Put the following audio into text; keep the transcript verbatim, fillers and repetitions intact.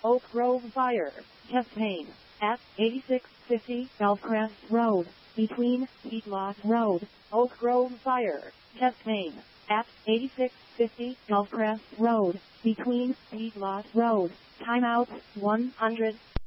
Oak Grove Fire, chest pain, at eighty-six fifty Elfcrest Road, between Heatlot Road, Oak Grove Fire, chest pain, at eighty-six fifty Elfcrest Road, between Heatlot Road, timeout, one hundred.